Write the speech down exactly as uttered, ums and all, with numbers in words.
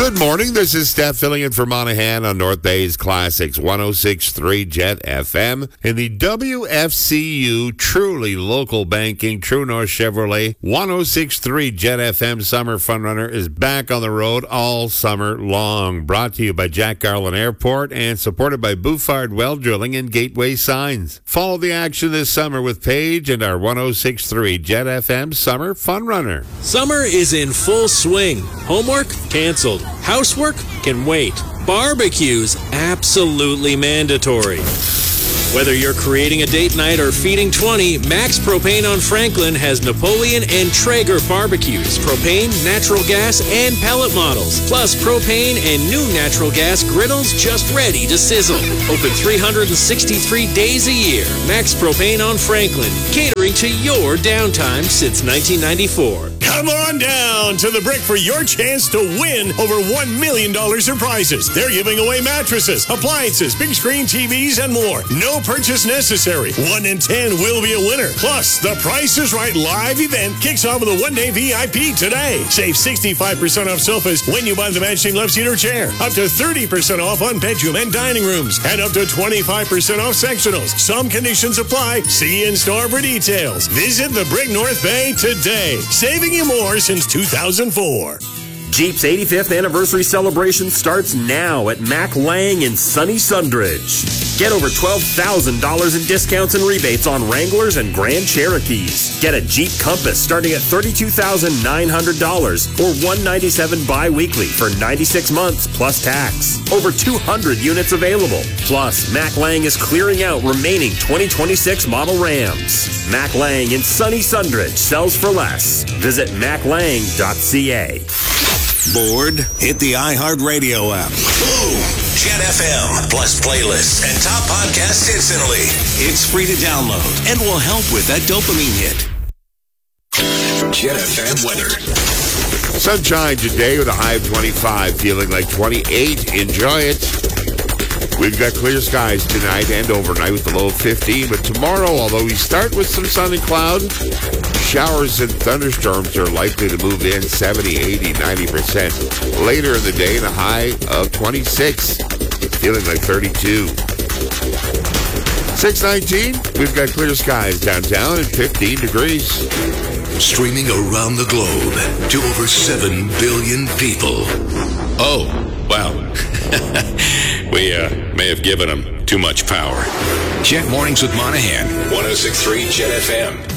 Good morning. This is Steph filling in for Monahan on North Bay's Classics one oh six point three Jet F M. In the W F C U Truly Local Banking True North Chevrolet one oh six point three Jet F M Summer Fun Runner is back on the road all summer long. Brought to you by Jack Garland Airport and supported by Bouffard Well Drilling and Gateway Signs. Follow the action this summer with Paige and our one oh six point three Jet F M Summer Fun Runner. Summer is in full swing. Homework? Canceled. Housework? Can wait. Barbecues? Absolutely mandatory. Whether you're creating a date night or feeding twenty, Max Propane on Franklin has Napoleon and Traeger barbecues, propane, natural gas, and pellet models, plus propane and new natural gas griddles just ready to sizzle. Open three hundred sixty-three days a year. Max Propane on Franklin, catering to your downtime since nineteen ninety-four. Come on down to the Brick for your chance to win over one million dollars in prizes. They're giving away mattresses, appliances, big screen T Vs, and more. No purchase necessary. One in ten will be a winner. Plus, the Price is Right live event kicks off with a one-day V I P today. Save sixty-five percent off sofas when you buy the matching love-seater chair. Up to thirty percent off on bedroom and dining rooms. And up to twenty-five percent off sectionals. Some conditions apply. See you in store for details. Visit the Brick North Bay today. Saving you more since two thousand four. Jeep's eighty-fifth anniversary celebration starts now at Mac Lang in sunny Sundridge. Get over twelve thousand dollars in discounts and rebates on Wranglers and Grand Cherokees. Get a Jeep Compass starting at thirty-two thousand nine hundred dollars or one hundred ninety-seven dollars bi-weekly for ninety-six months plus tax. Over two hundred units available. Plus, Mac Lang is clearing out remaining twenty twenty-six model Rams. Mac Lang in sunny Sundridge sells for less. Visit mac lang dot c a. Bored? Hit the iHeartRadio app. Boom! Jet F M, plus playlists and top podcasts instantly. It's free to download and will help with that dopamine hit. Jet F M weather. Sunshine today with a high of twenty-five, feeling like twenty-eight. Enjoy it. We've got clear skies tonight and overnight with the low of fifteen, but tomorrow, although we start with some sun and cloud, showers and thunderstorms are likely to move in seventy, eighty, ninety percent. Later in the day, in a high of twenty-six, feeling like thirty-two. six nineteen, we've got clear skies downtown and fifteen degrees. Streaming around the globe to over seven billion people. Oh, wow. we uh, may have given them too much power. Jet Mornings with Monahan. one oh six point three Jet F M.